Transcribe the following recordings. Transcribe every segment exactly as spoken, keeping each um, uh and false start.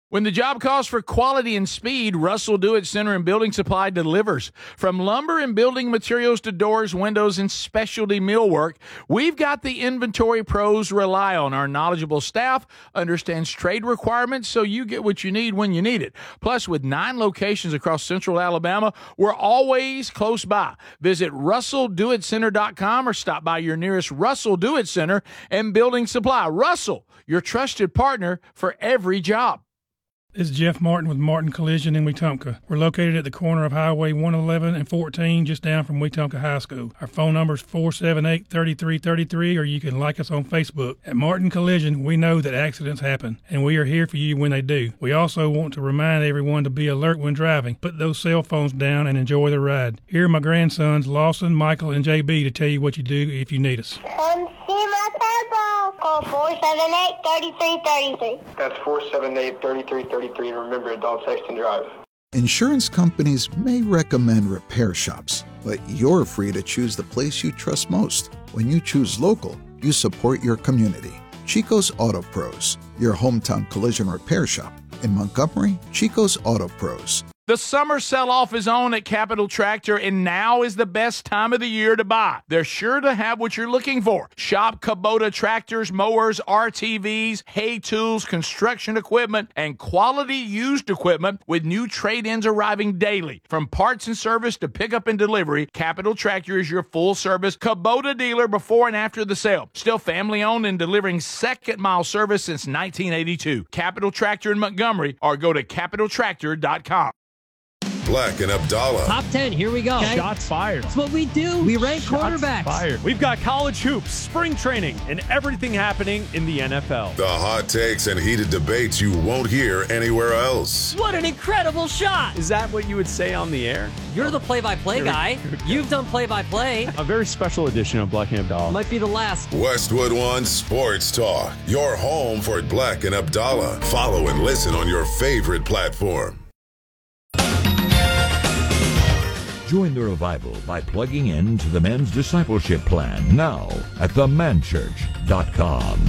When the job calls for quality and speed, Russell Do-It Center and Building Supply delivers. From lumber and building materials to doors, windows, and specialty millwork, we've got the inventory pros rely on. Our knowledgeable staff understands trade requirements, so you get what you need when you need it. Plus, with nine locations across central Alabama, we're always close by. Visit russell do it center dot com or stop by your nearest Russell Do-It Center and Building Supply. Russell, your trusted partner for every job. This is Jeff Martin with Martin Collision in Wetumpka. We're located at the corner of Highway one eleven and fourteen, just down from Wetumpka High School. Our phone number is four seven eight, three three three three, or you can like us on Facebook. At Martin Collision, we know that accidents happen, and we are here for you when they do. We also want to remind everyone to be alert when driving. Put those cell phones down and enjoy the ride. Here are my grandsons, Lawson, Michael, and J B, to tell you what you do if you need us. Come see my turbo. Call four seven eight, three three three three. That's four seven eight, three three three three. And remember, don't text and drive. Insurance companies may recommend repair shops, but you're free to choose the place you trust most. When you choose local, you support your community. Chico's Auto Pros, your hometown collision repair shop. In Montgomery, Chico's Auto Pros. The summer sell-off is on at Capital Tractor, and now is the best time of the year to buy. They're sure to have what you're looking for. Shop Kubota tractors, mowers, R T Vs, hay tools, construction equipment, and quality used equipment with new trade-ins arriving daily. From parts and service to pickup and delivery, Capital Tractor is your full-service Kubota dealer before and after the sale. Still family-owned and delivering second-mile service since nineteen eighty-two. Capital Tractor in Montgomery, or go to capital tractor dot com. Black and Abdallah. Top ten, here we go. Okay. Shots fired. That's what we do. We rank Shots quarterbacks. Fired. We've got college hoops, spring training, and everything happening in the N F L. The hot takes and heated debates you won't hear anywhere else. What an incredible shot. Is that what you would say on the air? You're the play-by-play guy. You've done play-by-play. A very special edition of Black and Abdallah. Might be the last. Westwood One Sports Talk. Your home for Black and Abdallah. Follow and listen on your favorite platform. Join the revival by plugging into the Men's Discipleship Plan now at the man church dot com.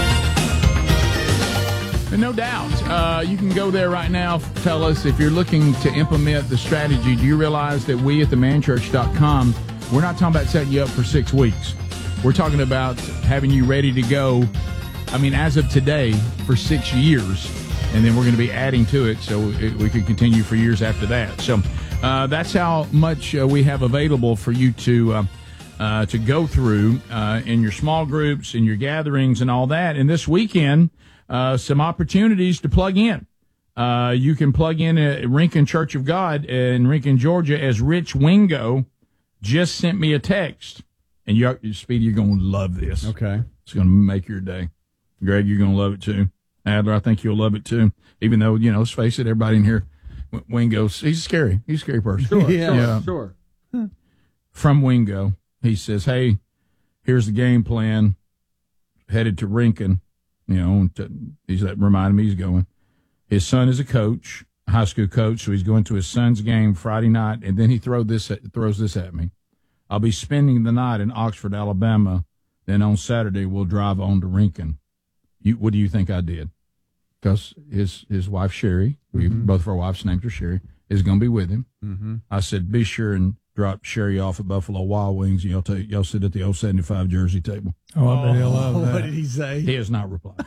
No doubt. Uh, you can go there right now. Tell us if you're looking to implement the strategy. Do you realize that we at the man church dot com, we're not talking about setting you up for six weeks. We're talking about having you ready to go, I mean, as of today, for six years. And then we're going to be adding to it so it, we can continue for years after that. So uh, that's how much uh, we have available for you to uh, uh, to go through uh, in your small groups, in your gatherings, and all that. And this weekend, uh, some opportunities to plug in. Uh, you can plug in at Rincon Church of God in Rincon, Georgia, as Rich Wingo just sent me a text. And you're, Speedy, you're going to love this. Okay. It's going to make your day. Greg, you're going to love it too. Adler, I think you'll love it too. Even though, you know, let's face it, everybody in here, Wingo's, he's scary. He's a scary person. Sure, yeah, yeah. sure. From Wingo, he says, hey, here's the game plan, headed to Rincon. You know, to, he's that reminded me he's going. His son is a coach, a high school coach, so he's going to his son's game Friday night, and then he throw this at, throws this at me. I'll be spending the night in Oxford, Alabama. Then on Saturday, we'll drive on to Rincon. You, what do you think I did? Because his his wife, Sherry, we, mm-hmm. both of our wives' names are Sherry, is going to be with him. Mm-hmm. I said, be sure and drop Sherry off at Buffalo Wild Wings, and y'all, take, y'all sit at the old seventy-five jersey table. Oh, I bet he'll love that. What did he say? He has not replied.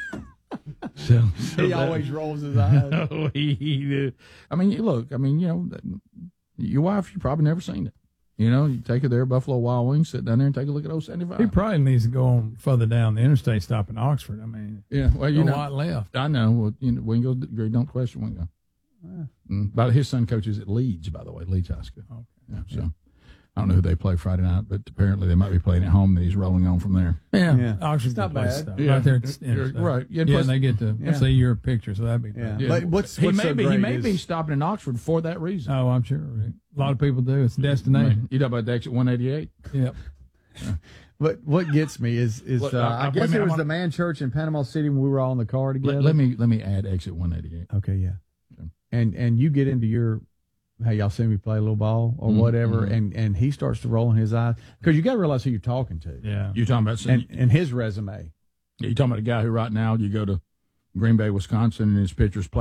so, so he that, always rolls his eyes. No, he, he, I mean, look, I mean, you know, your wife, you probably never seen it. You know, you take her there, Buffalo Wild Wings, sit down there and take a look at old seventy-five. He probably needs to go on further down the interstate, stop in Oxford. I mean, yeah, well, you know, a lot left. I know. Well, you know, Wingo, don't question Wingo. Yeah. Mm, but his son coaches at Leeds, by the way, Leeds High School. Okay. Yeah, so yeah. I don't know who they play Friday night, but apparently they might be playing at home, and he's rolling on from there. Yeah, yeah. Oxford's not bad. Stuff. Yeah. Right there, it's, it's, right. Yeah, yeah and they get to yeah. see your picture, so that'd be yeah. yeah. But what's, he what's may so be great he may is, be stopping in Oxford for that reason. Oh, I'm sure. A lot of people do. It's a destination. You talk about the exit one eighty-eight. Yep. Yeah. But what gets me is is Look, uh, I, I, I guess it was wanna, the Man Church in Panama City when we were all in the car together. Let, let me let me add exit one eighty-eight. Okay, yeah. Okay. And and you get into your, hey, y'all see me play a little ball or mm-hmm. whatever, and, and he starts to roll in his eyes because you got to realize who you're talking to. Yeah. You're talking about and, and his resume. You're talking about a guy who right now you go to Green Bay, Wisconsin, and his picture's